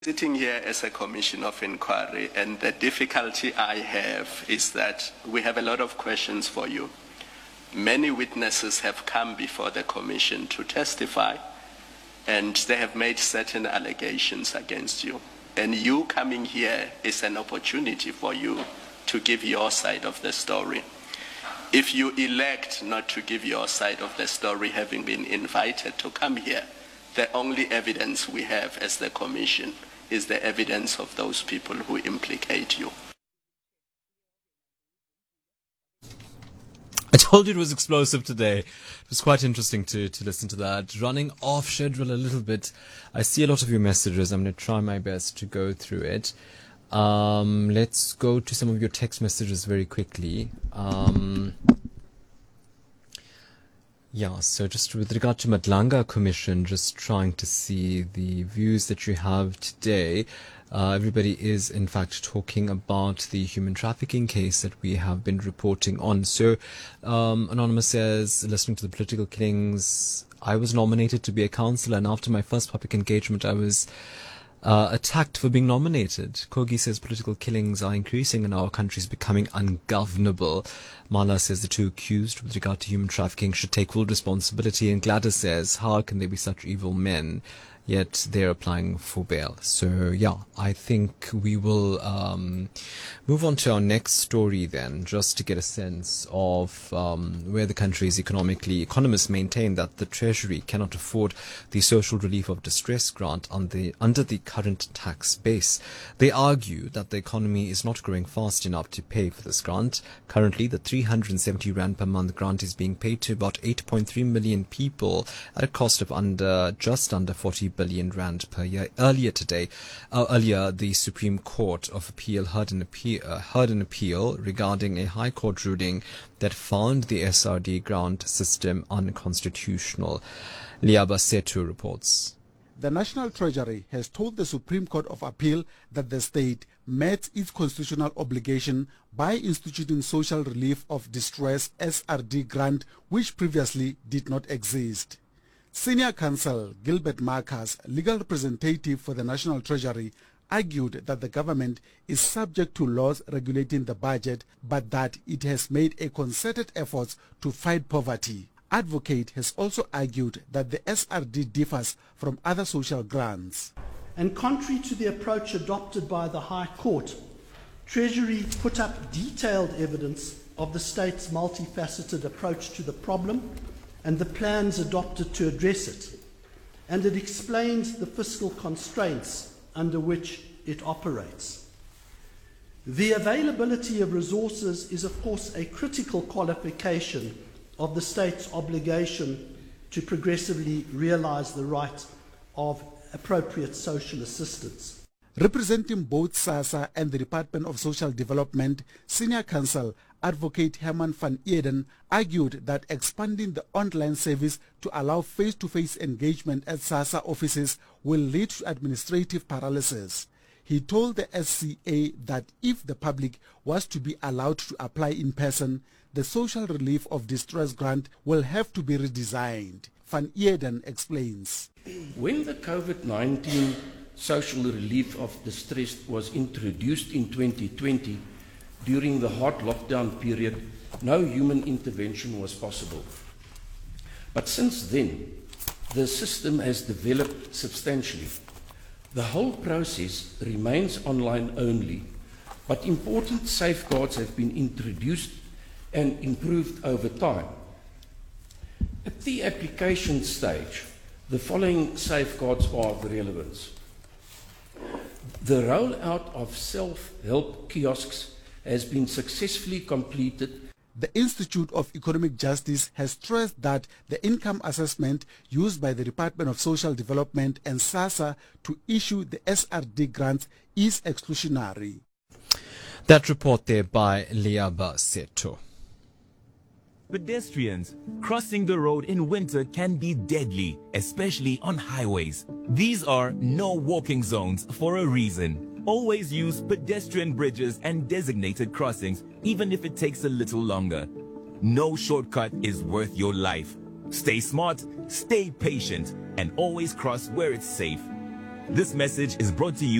Sitting here as a commission of inquiry, and the difficulty I have is that we have a lot of questions for you. Many witnesses have come before the commission to testify, and they have made certain allegations against you. And you coming here is an opportunity for you to give your side of the story. If you elect not to give your side of the story, having been invited to come here, the only evidence we have as the commission is the evidence of those people who implicate you. I told you it was explosive today. It was quite interesting to listen to that. Running off schedule a little bit. I see a lot of your messages. I'm going to try my best to go through it. Let's go to some of your text messages very quickly. So just with regard to Madlanga Commission, just trying to see the views that you have today. Everybody is, in fact, talking about the human trafficking case that we have been reporting on. So, Anonymous says, listening to the political killings, I was nominated to be a councillor, and after my first public engagement, I was attacked for being nominated. Kogi says political killings are increasing and our country is becoming ungovernable. Mala says the two accused with regard to human trafficking should take full responsibility. And Gladys says, how can they be such evil men, yet they're applying for bail? So, I think we will move on to our next story then, just to get a sense of where the country is economically. Economists maintain that the Treasury cannot afford the social relief of distress grant under the current tax base. They argue that the economy is not growing fast enough to pay for this grant. Currently, the 370 Rand per month grant is being paid to about 8.3 million people at a cost of just under 40 billion Rand per year. Earlier, the Supreme Court of Appeal heard an appeal regarding a High Court ruling that found the SRD grant system unconstitutional. Liaba Setu reports. The National Treasury has told the Supreme Court of Appeal that the state met its constitutional obligation by instituting social relief of distress SRD grant, which previously did not exist. Senior counsel Gilbert Marcus, legal representative for the National Treasury, argued that the government is subject to laws regulating the budget, but that it has made a concerted effort to fight poverty. Advocate has also argued that the SRD differs from other social grants. And contrary to the approach adopted by the High Court, Treasury put up detailed evidence of the state's multifaceted approach to the problem and the plans adopted to address it. And it explains the fiscal constraints under which it operates. The availability of resources is, of course, a critical qualification of the state's obligation to progressively realize the right of appropriate social assistance. Representing both SASSA and the Department of Social Development, Senior Counsel Advocate Herman van Eden argued that expanding the online service to allow face-to-face engagement at SASSA offices will lead to administrative paralysis. He told the SCA that if the public was to be allowed to apply in person, the social relief of distress grant will have to be redesigned. Van Eden explains. When the COVID-19 social relief of distress was introduced in 2020, during the hard lockdown period, no human intervention was possible. But since then, the system has developed substantially. The whole process remains online only, but important safeguards have been introduced and improved over time. At the application stage, the following safeguards are of relevance. The rollout of self-help kiosks has been successfully completed. The Institute of Economic Justice has stressed that the income assessment used by the Department of Social Development and SASSA to issue the SRD grants is exclusionary. That report there by Liaba Seto. Pedestrians crossing the road in winter can be deadly, especially on highways. These are no walking zones for a reason. Always use pedestrian bridges and designated crossings, even if it takes a little longer. No shortcut is worth your life. Stay smart, stay patient, and always cross where it's safe. This message is brought to you